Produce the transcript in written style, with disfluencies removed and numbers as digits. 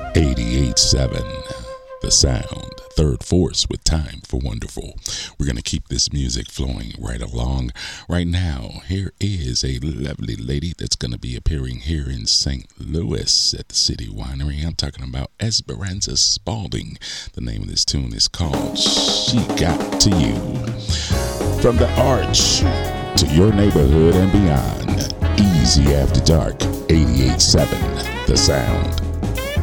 88.7 The Sound, Third Force with Time for Wonderful. We're going to keep this music flowing right along. Right now, here is a lovely lady that's going to be appearing here in St. Louis at the City Winery. I'm talking about Esperanza Spalding. The name of this tune is called She Got to You. From the Arch to your neighborhood and beyond, Easy After Dark, 88.7 The Sound.